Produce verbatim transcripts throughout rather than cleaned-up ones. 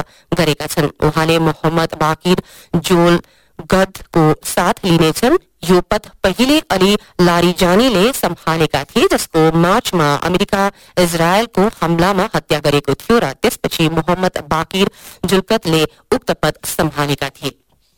गरेका छन्। उहाँले मोहम्मद बाकिर जोल गदको साथ लिनेछन्। यो पद पहिले अली लारिजानीले सम्हालेका थिए, जसको मार्चमा अमेरिका इजरायलको हमलामा हत्या गरेको थियो र त्यसपछि मोहम्मद बाकिर जुल्कतले उक्त पद सम्हालेका थिए।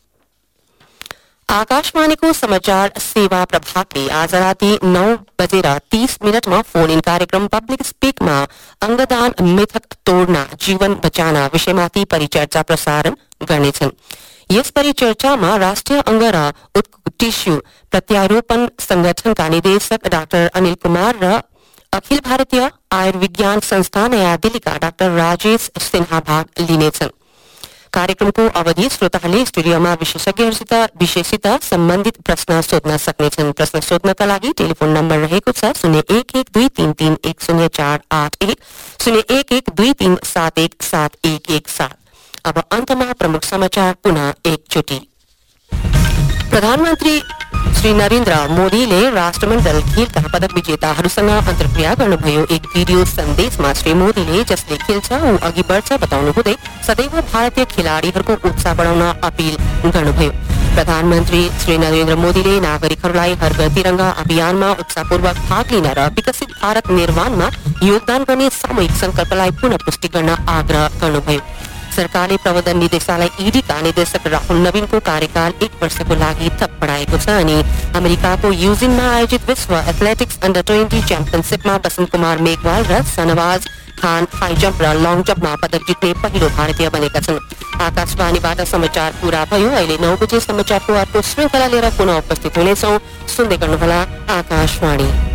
आकाशवाणीको समाचार सेवा प्रभागले आज राति नौ बजेर तीस मिनटमा फोन इन कार्यक्रम पब्लिक स्पीकमा अंगदान मिथक तोड्न जीवन बचाना विषयमाथि परिचर्चा प्रसारण गर्नेछन्। यस परिचर्चामा राष्ट्रिय अंग र टिस्यू प्रत्यारोपण संगठनका निदेशक डाक्टर अनिल कुमार र अखिल भारतीय आयुर्विज्ञान संस्थान नयाँ दिल्लीका डाक्टर राजेश सिन्हा भाग लिनेछन्। कार्यक्रमको अवधि श्रोताहरूले स्टुडियोमा विशेषज्ञहरूसित विषयसित सम्बन्धित प्रश्न सोध्न सक्नेछन्। प्रश्न सोध्नका लागि टेलिफोन नम्बर रहेको छ शून्य एक एक दुई तीन तीन एक शून्य चार आठ एक शून्य एक एक दुई तीन सात एक सात एक एक सात। अब अन्तमा प्रमुख समाचार पुनः एकचोटि। प्रधानमन्त्री श्री नरेन्द्र मोदीले राष्ट्रमण्डल खेलका पदक विजेताहरूसँग अन्तर्क्रिया गर्नुभयो। एक भिडियो सन्देशमा श्री मोदीले जसले खेल्छ ऊ अघि बढ्छ बताउनुहुँदै सदैव भारतीय खेलाड़ीहरूको उत्साह बढाउन अपील गर्नुभयो। प्रधानमन्त्री श्री नरेन्द्र मोदीले नागरिकहरूलाई हर घर तिरंगा अभियानमा उत्साहपूर्वक भाग लिन र विकसित भारत निर्माणमा योगदान गर्ने सामूहिक संकल्पलाई पुनः पुष्टि गर्न आग्रह गर्नुभयो। सरकारले प्रबन्धन निदेशालय ईडीका निदेशक राहुल नवीनको कार्यकाल एक वर्षको लागि थप बढाएको छ अनि अमेरिकाको यूजिनमा आयोजित विश्व एथलेटिक्स अन्डर ट्वेन्टी च्याम्पियनसिपमा बसन्त कुमार मेघवाल र सनवाज खान हाई जम्प र लङ जम्पमा पदक जित्ने पहिलो भारतीय बनेका छन्। आकाशवाणीबाट समाचार पूरा भयो। अहिले नौ बजे समाचारको अर्को श्रृङ्खला लिएर पुनः उपस्थित हुनेछौँ। सुन्दै गर्नुहोला आकाशवाणी।